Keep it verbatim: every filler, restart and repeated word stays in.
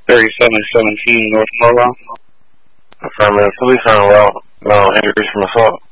thirty-seven seventeen North Carlisle. Affirmative. Police on route. No injuries from assault.